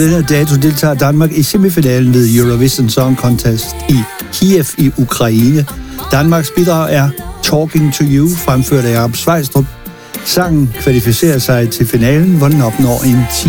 Denne dato deltager Danmark i semifinalen ved Eurovision Song Contest i Kiev i Ukraine. Danmarks bidrag er Talking to You, fremført af Jakob Svejstrup. Sangen kvalificerer sig til finalen, hvor den opnår en 10.